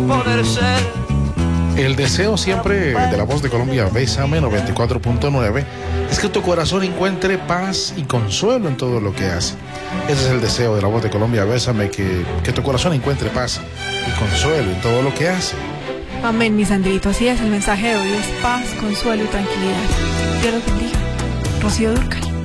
poder ser. El deseo siempre de la voz de Colombia, Bésame 94.9, es que tu corazón encuentre paz y consuelo en todo lo que hace. Ese es el deseo de la voz de Colombia, Bésame, que tu corazón encuentre paz y consuelo en todo lo que hace. Amén, mi Sandrito. Así es, el mensaje de hoy es paz, consuelo y tranquilidad. Dios los bendiga. Rocío Dúrcal.